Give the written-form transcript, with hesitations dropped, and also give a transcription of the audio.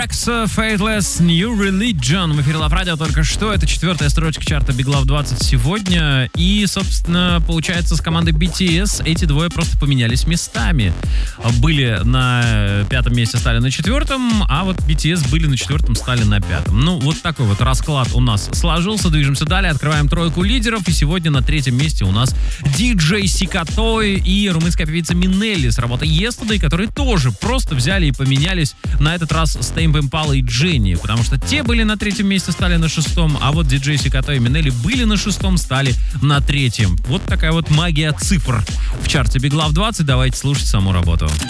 Faithless New Religion в эфире Love Radio только что. Это 4-я строчка чарта Big Love 20 сегодня. И, собственно, получается, с командой BTS эти двое просто поменялись местами. Были на 5-м месте, стали на 4-м, а вот BTS были на 4-м, стали на 5-м. Ну, вот такой вот расклад у нас сложился. Движемся далее, открываем тройку лидеров. И сегодня на 3-м месте у нас DJ Sikatoy и румынская певица Минелли с работой Yesterday, которые тоже просто взяли и поменялись на этот раз с Tame Impala и Jenny, потому что те были на 3-м месте, стали на 6-м, а вот DJ Sikatoy и Минелли были на 6-м, стали на 3-м. Вот такая вот магия цифр в чарте Big Love 20. Давайте слушать саму работу.